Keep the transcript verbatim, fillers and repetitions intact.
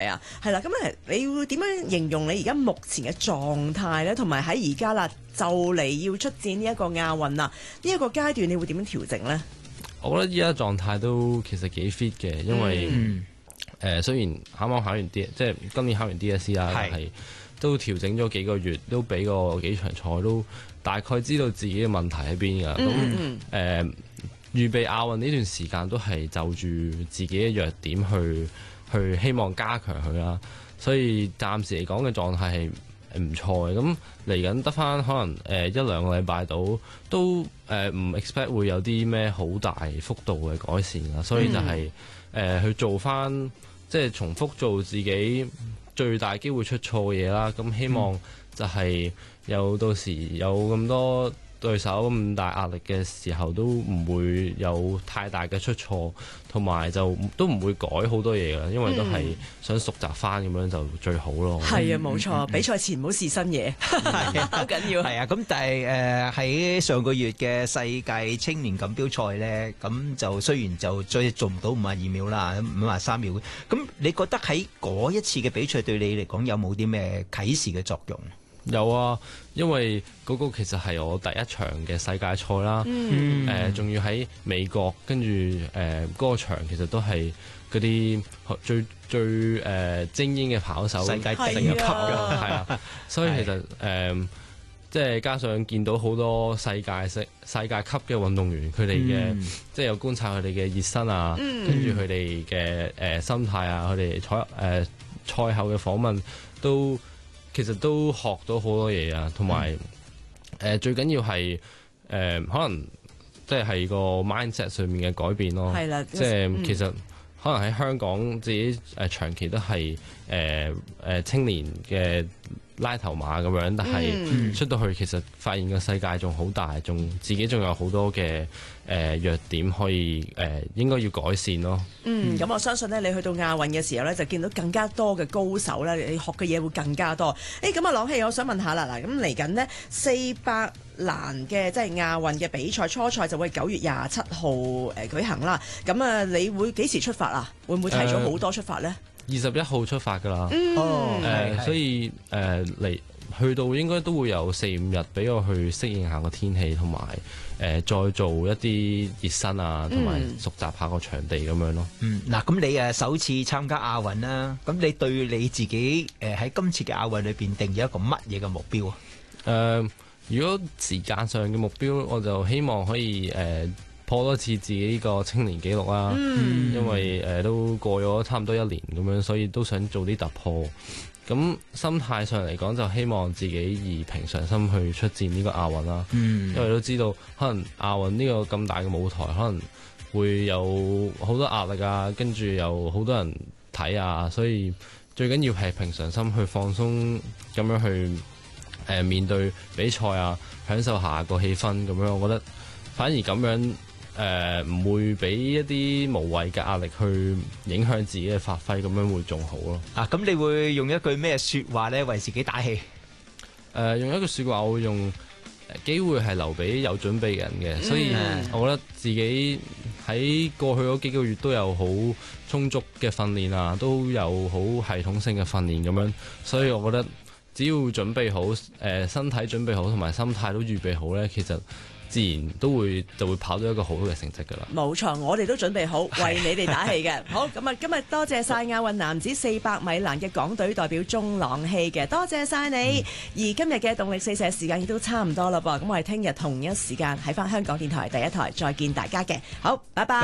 啊，係啦。咁咧，你會點樣形容你而家目前嘅狀態咧？同埋喺而家啦，就嚟要出戰呢一個亞運啦，呢、這、一個階段你會點樣調整咧？ 我覺得依家狀態都其實幾 fit 嘅，因為誒、嗯呃、雖然啱啱考完 D， 即係今年考完 D S C 啦，但係都調整咗幾個月，都俾過幾場賽，都大概知道自己嘅問題喺邊㗎。咁誒、嗯呃、預備亞運呢段時間都係就住自己嘅弱點去去希望加強佢啦，所以暫時嚟講嘅狀態係唔錯嘅。咁嚟緊得翻可能誒一兩個禮拜到，都誒唔 expect 會有啲咩好大幅度嘅改善啦。所以就係、是、誒、呃、去做翻即係重複做自己最大機會出錯嘅嘢啦。咁希望就係有到時有咁多對手咁大壓力嘅時候，都唔會有太大嘅出錯，同埋就都唔會改好多嘢㗎，因為都係想熟習翻咁樣就最好咯。 係、嗯、啊，冇錯，嗯、比賽前唔好試新嘢，係好緊要。 係啊，咁但係誒喺上個月嘅世界青年錦標賽咧，咁就雖然就再做唔到五十二秒啦，五十三秒，咁你覺得喺嗰一次嘅比賽對你嚟講有冇啲咩啟示嘅作用？ 有啊，因為嗰個其實係我第一場嘅世界賽啦，誒、嗯，仲、呃、要喺美國，跟住誒嗰個場其實都係嗰啲最最誒、呃、精英嘅跑手， 世界頂級嘅， 係啊，所以其實誒、呃，即係加上見到好多世界式世界級嘅運動員，佢哋嘅即係有觀察佢哋嘅熱身啊，嗯、跟住佢哋嘅誒心態啊，佢哋賽誒賽後嘅訪問都。其實都學到好多嘢啊，同埋誒最緊要係誒、呃、可能即係係個 mindset 上面嘅改變咯。係啦，即係、嗯、其實可能喺香港自己誒、呃、長期都係誒誒青年嘅拉頭馬咁樣，但係出到去其實發現個世界仲好大，仲自己仲有好多嘅誒、呃、弱點可以誒、呃、應該要改善咯。 嗯，咁我相信咧，你去到亞運嘅時候咧，就見到更加多嘅高手咧，你學嘅嘢會更加多。誒，咁啊，朗希，我想問下啦，嗱，咁嚟緊呢四百欄嘅即係亞運嘅比賽初賽就會九月廿七號誒舉行啦。咁啊，你會幾時出發啊？會唔會提早好多出發呢？二十一號出發㗎啦， 嗯， 誒、呃，所以誒嚟、呃、去到應該都會有四五日俾我去適應下個天氣，同埋誒再做一啲熱身啊，同埋熟習下個場地咁樣咯。 嗯，嗱，咁你誒首次參加亞運啦，咁你對你自己誒喺今次嘅亞運裏邊定咗一個乜嘢嘅目標啊？ 誒、呃，如果時間上嘅目標，我就希望可以誒。呃破多次自己呢個青年紀錄啦，嗯、因為誒、呃、都過咗差唔多一年咁樣，所以都想做啲突破。咁心態上嚟講，就希望自己以平常心去出戰呢個亞運啦。嗯、因為都知道可能亞運呢個咁大嘅舞台，可能會有好多壓力啊，跟住有好多人睇啊，所以最緊要係平常心去放鬆，咁樣去誒、呃、面對比賽啊，享受下個氣氛咁樣。我覺得反而咁樣。誒唔、呃、會俾一啲無謂嘅壓力去影響自己嘅發揮，咁樣會仲好咯。 啊，咁你會用一句咩説話咧為自己打氣？誒、 呃，用一句説話，我會用機會係留俾有準備嘅人嘅，所以我覺得自己喺過去嗰幾個月都有好充足嘅訓練啊，都有好系統性嘅訓練咁樣，所以我覺得只要準備好，誒、呃、身體準備好同埋心態都預備好咧，其實自然都會就會跑到一個好好嘅成績㗎啦。冇錯，我哋都準備好為你哋打氣嘅。好，咁啊，今日多謝晒亞運男子四百米欄嘅港隊代表鍾朗希嘅，多謝晒你。嗯、而今日嘅動力四射時間亦都差唔多啦噃，咁我哋聽日同一時間喺返香港電台第一台再見大家嘅。好，拜拜。